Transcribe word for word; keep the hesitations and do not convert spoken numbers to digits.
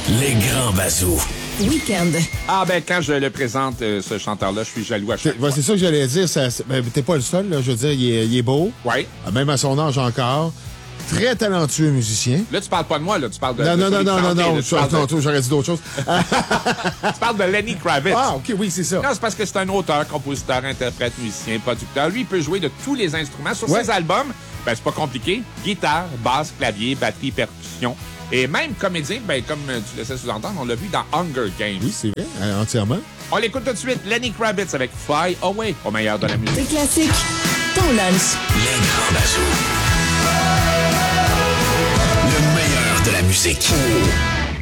Les grands bazous. Week-end. Ah ben quand je le présente, euh, ce chanteur-là, je suis jaloux à chaque C'est, fois. ouais, c'est ça que j'allais dire. Ça, c'est- ben, t'es pas le seul, là. Je veux dire, il est, il est beau. Oui. Même à son âge encore. Très talentueux musicien. Là, tu parles pas de moi, là, tu parles de... Non, de non, non, celui non, qui non, chantait, non, là, tu parles non, de- toi, j'aurais dit d'autres choses. tu parles de Lenny Kravitz. Ah, OK, oui, c'est ça. Non, c'est parce que c'est un auteur, compositeur, interprète, musicien, producteur. Lui, il peut jouer de tous les instruments. Sur Ouais. ses albums, ben, c'est pas compliqué. Guitare, basse, clavier, batterie, percussion. Et même comédien, ben, comme tu laissais sous-entendre, on l'a vu dans Hunger Games. Oui, c'est vrai, euh, entièrement. On l'écoute tout de suite. Lenny Kravitz avec Fly Away, au meilleur de la musique. C'est classique. Ton lunch. Les grands bazous. Le meilleur de la musique.